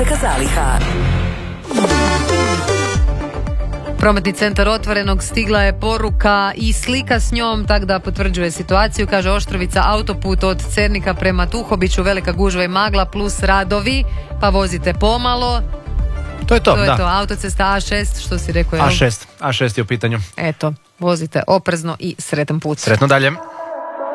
Apoteka Zaliha. Prometni centar Otvorenog, stigla je poruka i slika s njom, tak da potvrđuje situaciju. Kaže Oštrovica, autoput od Cernika prema Tuhobiću, velika gužva i magla plus radovi, pa vozite pomalo. To je to, To je da. to, autocesta A6, što si rekao? Jel? A6 je u pitanju. Eto, vozite oprezno i sretan put. Sretno dalje.